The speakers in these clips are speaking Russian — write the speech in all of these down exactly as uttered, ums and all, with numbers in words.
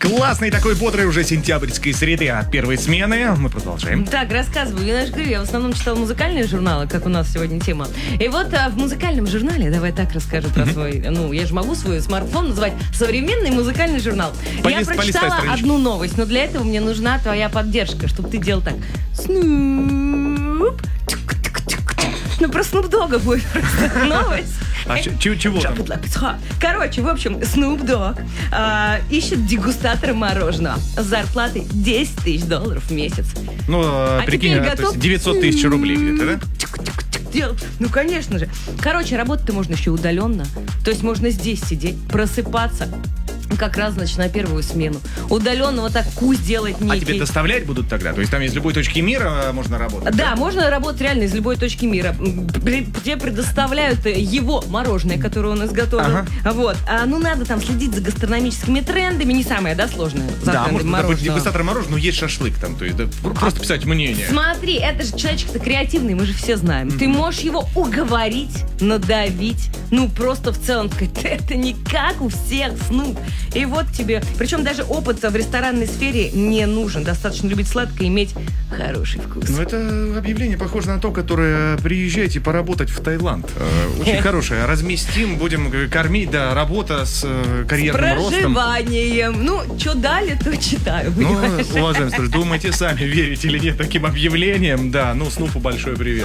Классный такой бодрый уже сентябрьской среды от первой смены. Мы продолжаем. Так, рассказываю. Я, же говорю, я в основном читала музыкальные журналы, как у нас сегодня тема. И вот а, в музыкальном журнале, давай так расскажу про свой, ну, я же могу свой смартфон называть современный музыкальный журнал. Полис, я прочитала одну новость, но для этого мне нужна твоя поддержка, чтобы ты делал так. Снуп. Ну, про Снуп Догга будет просто новость. А ч- чего там? Короче, в общем, Snoop Dogg э, ищет дегустатора мороженого с зарплатой десять тысяч долларов в месяц. Ну, а прикинь, а, то есть девятьсот тысяч рублей где-то, да? Ну, конечно же. Короче, работать-то можно еще удаленно. То есть можно здесь сидеть, просыпаться. Как раз, значит, на первую смену. Удаленно вот так кусь делать некий. А тебе доставлять будут тогда? То есть там из любой точки мира можно работать? Да, да? Можно работать реально из любой точки мира. Тебе предоставляют его мороженое, которое он изготовил. Ага. Вот. А, ну, надо там следить за гастрономическими трендами. Не самое, да, сложное? За да, можно быть дегустатор мороженого, но есть шашлык там. То есть да, просто писать мнение. Смотри, это же человечек-то креативный, мы же все знаем. Mm-hmm. Ты можешь его уговорить, надавить. Ну, просто в целом сказать, это не как у всех, Снуп. И вот тебе... Причем даже опыт в ресторанной сфере не нужен. Достаточно любить сладкое и иметь хороший вкус. Ну, это объявление похоже на то, которое приезжайте поработать в Таиланд. Очень хорошее. Разместим, будем кормить, да, работа с карьерным ростом. С проживанием. Ну, что дали, то читаю, понимаешь? Ну, уважаемые слушатели, думайте сами, верите или нет таким объявлениям. Да, ну, Снупу большой привет.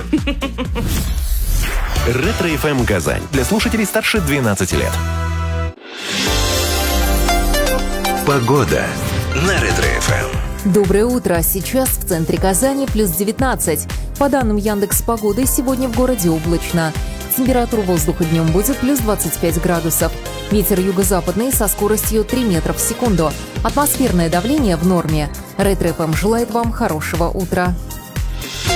Ретро-эф эм Казань. Для слушателей старше двенадцати лет. Погода на Ретро-эф эм. Доброе утро. Сейчас в центре Казани плюс девятнадцать. По данным Яндекс.Погоды, сегодня в городе облачно. Температура воздуха днем будет плюс двадцать пять градусов. Ветер юго-западный со скоростью три метра в секунду. Атмосферное давление в норме. Ретро-эф эм желает вам хорошего утра.